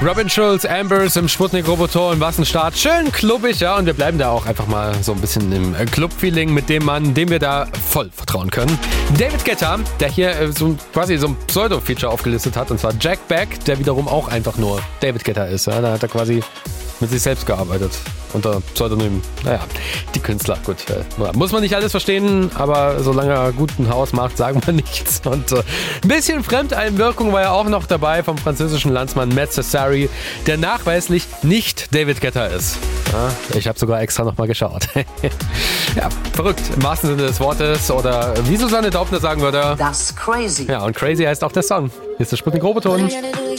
Robin Schulz, Ambers im Sputnik-Roboter und was ein Start. Schön klubbig, ja, und wir bleiben da auch einfach mal so ein bisschen im Club-Feeling mit dem Mann, dem wir da voll vertrauen können. David Guetta, der hier quasi so ein Pseudo-Feature aufgelistet hat, und zwar Jack Beck, der wiederum auch einfach nur David Guetta ist. Ja, da hat er quasi mit sich selbst gearbeitet. Unter Pseudonym. Naja, die Künstler, gut. Muss man nicht alles verstehen, aber solange er guten Haus macht, sagen wir nichts. Und ein bisschen Fremdeinwirkung war ja auch noch dabei vom französischen Landsmann Matt Cesari, der nachweislich nicht David Guetta ist. Ja, ich habe sogar extra nochmal geschaut. Ja, verrückt, im wahrsten Sinne des Wortes. Oder wie Susanne Daubner sagen würde. That's crazy. Ja, und crazy heißt auch der Song. Hier ist der Sputnik Roboton.